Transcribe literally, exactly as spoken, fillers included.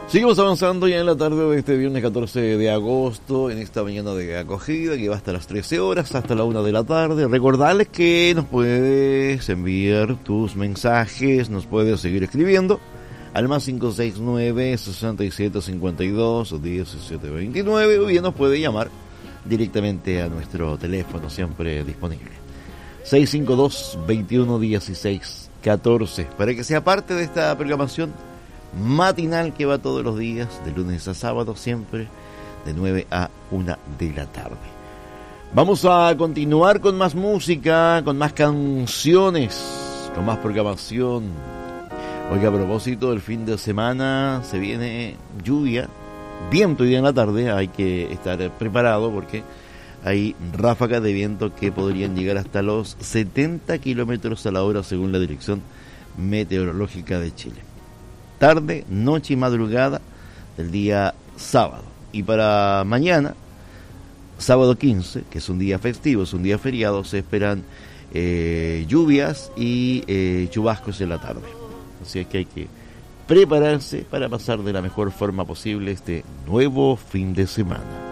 Seguimos avanzando ya en la tarde de este viernes catorce de agosto, en esta mañana de acogida que va hasta las trece horas, hasta la una de la tarde. Recordarles que nos puedes enviar tus mensajes, nos puedes seguir escribiendo al más cinco seis nueve, sesenta y siete cincuenta y dos, diecisiete veintinueve, o bien nos puede llamar directamente a nuestro teléfono siempre disponible seis cinco dos, veintiuno dieciséis catorce, para que sea parte de esta programación matinal que va todos los días, de lunes a sábado, siempre de nueve a una de la tarde. Vamos a continuar con más música, con más canciones, con más programación. Oiga, a propósito del fin de semana, se viene lluvia, viento hoy día en la tarde, hay que estar preparado porque hay ráfagas de viento que podrían llegar hasta los setenta kilómetros a la hora según la Dirección Meteorológica de Chile. Tarde, noche y madrugada del día sábado. Y para mañana, sábado quince, que es un día festivo, es un día feriado, se esperan eh, lluvias y eh, chubascos en la tarde. Así es que hay que prepararse para pasar de la mejor forma posible este nuevo fin de semana.